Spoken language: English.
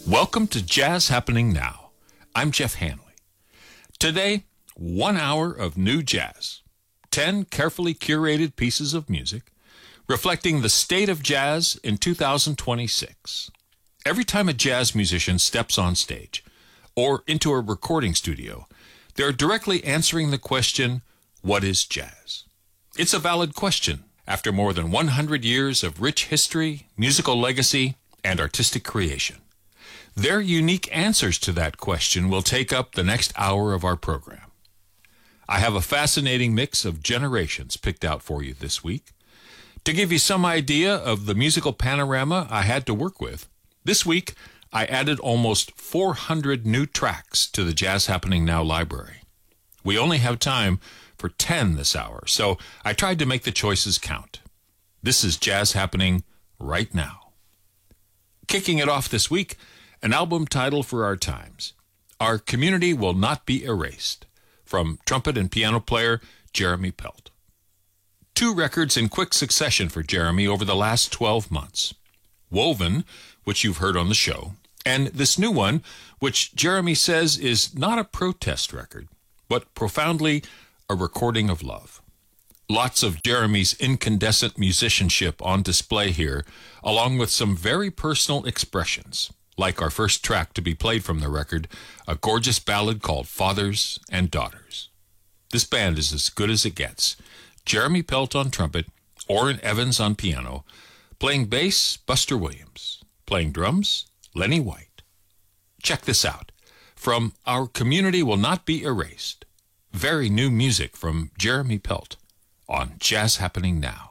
Welcome to Jazz Happening Now. I'm Jeff Hanley. Today, 1 hour of new jazz, 10 carefully curated pieces of music, reflecting the state of jazz in 2026. Every time a jazz musician steps on stage or into a recording studio, they're directly answering the question, what is jazz? It's a valid question after more than 100 years of rich history, musical legacy, and artistic creation. Their unique answers to that question will take up the next hour of our program. I have a fascinating mix of generations picked out for you this week. To give you some idea of the musical panorama I had to work with, this week I added almost 400 new tracks to the Jazz Happening Now library. We only have time for 10 this hour, so I tried to make the choices count. This is Jazz Happening right now. Kicking it off this week, an album title for our times, Our Community Will Not Be Erased, from trumpet and piano player Jeremy Pelt. 2 records in quick succession for Jeremy over the last 12 months. Woven, which you've heard on the show, and this new one, which Jeremy says is not a protest record, but profoundly a recording of love. Lots of Jeremy's incandescent musicianship on display here, along with some very personal expressions, like our first track to be played from the record, a gorgeous ballad called Fathers and Daughters. This band is as good as it gets. Jeremy Pelt on trumpet, Orrin Evans on piano, playing bass, Buster Williams, playing drums, Lenny White. Check this out. From Our Community Will Not Be Erased, very new music from Jeremy Pelt on Jazz Happening Now.